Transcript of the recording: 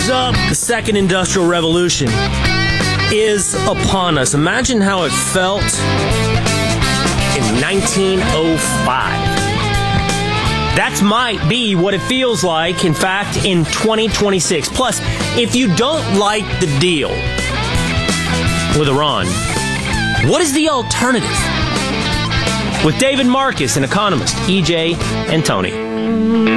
Time's up. The second industrial revolution is upon us. Imagine how it felt in 1905. That might be what it feels like, in fact, in 2026. Plus, if you don't like the deal with Iran, what is the alternative? With David Marcus, an economist, EJ and Tony.